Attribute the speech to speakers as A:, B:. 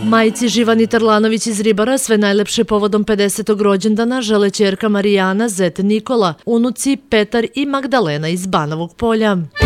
A: Majci Živani Tarlanović iz Ribara sve najlepše povodom 50. rođendana žele ćerka Marijana, zet Nikola, unuci Petar i Magdalena iz Banovog Polja.